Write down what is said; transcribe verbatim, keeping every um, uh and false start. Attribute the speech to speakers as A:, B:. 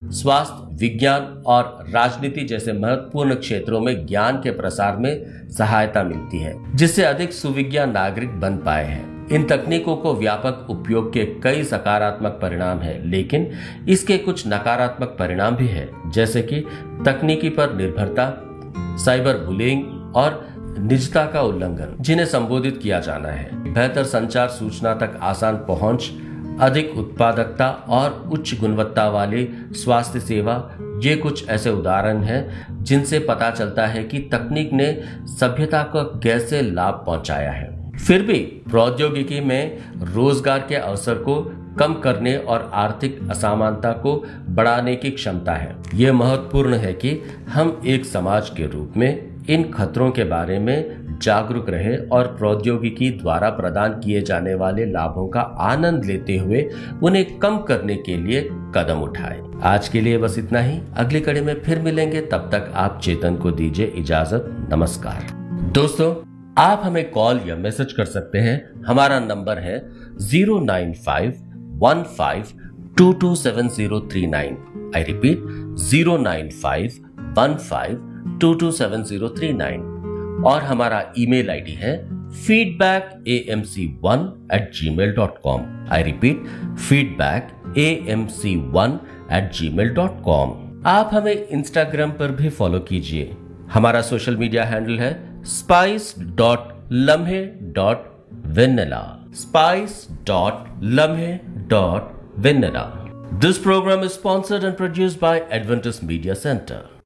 A: स्वास्थ्य, विज्ञान और राजनीति जैसे महत्वपूर्ण क्षेत्रों में ज्ञान के प्रसार में सहायता मिलती है, जिससे अधिक सुविज्ञान नागरिक बन पाए हैं। इन तकनीकों को व्यापक उपयोग के कई सकारात्मक परिणाम हैं, लेकिन इसके कुछ नकारात्मक परिणाम भी हैं, जैसे कि तकनीकी पर निर्भरता, साइबर बुलिंग और निजता का उल्लंघन, जिन्हें संबोधित किया जाना है। बेहतर संचार, सूचना तक आसान पहुंच, अधिक उत्पादकता और उच्च गुणवत्ता वाली स्वास्थ्य सेवा, ये कुछ ऐसे उदाहरण हैं जिनसे पता चलता है कि तकनीक ने सभ्यता को कैसे लाभ पहुंचाया है। फिर भी प्रौद्योगिकी में रोजगार के अवसर को कम करने और आर्थिक असमानता को बढ़ाने की क्षमता है। ये महत्वपूर्ण है कि हम एक समाज के रूप में इन खतरों के बारे में जागरूक रहे और प्रौद्योगिकी द्वारा प्रदान किए जाने वाले लाभों का आनंद लेते हुए उन्हें कम करने के लिए कदम उठाएं। आज के लिए बस इतना ही। अगली कड़ी में फिर मिलेंगे, तब तक आप चेतन को दीजिए इजाजत। नमस्कार। दोस्तों, आप हमें कॉल या मैसेज कर सकते हैं। हमारा नंबर है zero nine five one five to to seven zero three nine. I repeat, zero nine five one five to to seven zero three nine. और हमारा ईमेल आईडी है feedback A M C one eight ji mail dot com. I repeat, feedback A M C one eight ji mail dot com. आप हमें Instagram पर भी follow कीजिए। हमारा social media handle है स्पाइस डॉट लम्हे dot vanilla. Spice dot लम्हे dot vanilla. This program is sponsored and produced by Adventist Media Center.